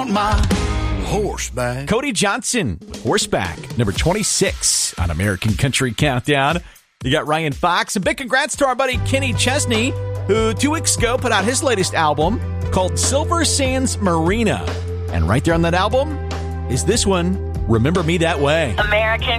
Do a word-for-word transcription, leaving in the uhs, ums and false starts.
my horseback. Cody Johnson with Horseback, number twenty-six on American Country Countdown. You got Ryan Fox. A big congrats to our buddy Kenny Chesney, who two weeks ago put out his latest album called Silver Sands Marina. And right there on that album is this one, Remember Me That Way. American